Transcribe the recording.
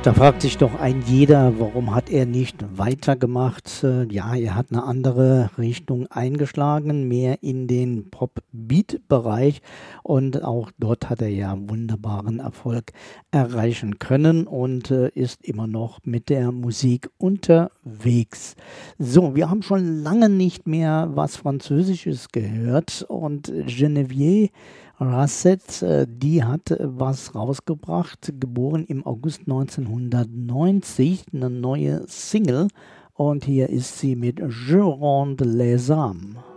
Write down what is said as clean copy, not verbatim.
Da fragt sich doch ein jeder, warum hat er nicht weitergemacht? Ja, er hat eine andere Richtung eingeschlagen, mehr in den Pop-Beat-Bereich und auch dort hat er ja wunderbaren Erfolg erreichen können und ist immer noch mit der Musik unterwegs. So, wir haben schon lange nicht mehr was Französisches gehört und Geneviève Rasset, die hat was rausgebracht, geboren im August 1990, eine neue Single und hier ist sie mit Je ronde les âmes.